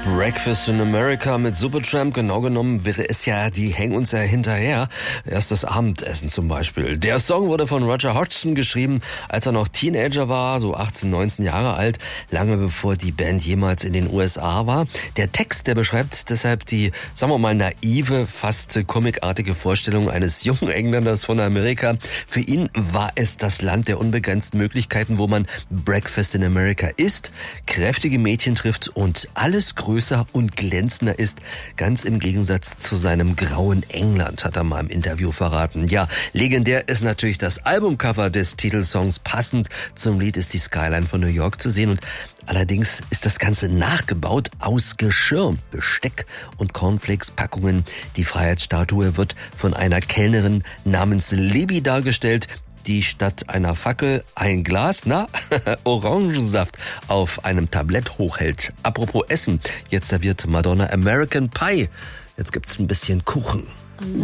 Breakfast in America mit Supertramp, genau genommen wäre es ja, die hängen uns ja hinterher. Erstes Abendessen zum Beispiel. Der Song wurde von Roger Hodgson geschrieben, als er noch Teenager war, so 18, 19 Jahre alt, lange bevor die Band jemals in den USA war. Der Text, der beschreibt deshalb die, sagen wir mal, naive, fast comicartige Vorstellung eines jungen Engländers von Amerika. Für ihn war es das Land der unbegrenzten Möglichkeiten, wo man Breakfast in America isst, kräftige Mädchen trifft und alles größer und glänzender ist, ganz im Gegensatz zu seinem grauen England, hat er mal im Interview verraten. Ja, legendär ist natürlich das Albumcover des Titelsongs. Passend zum Lied ist die Skyline von New York zu sehen und allerdings ist das Ganze nachgebaut aus Geschirr, Besteck und Cornflakes-Packungen. Die Freiheitsstatue wird von einer Kellnerin namens Libby dargestellt, die statt einer Fackel ein Glas, Orangensaft auf einem Tablett hochhält. Apropos Essen, jetzt serviert Madonna American Pie. Jetzt gibt's ein bisschen Kuchen.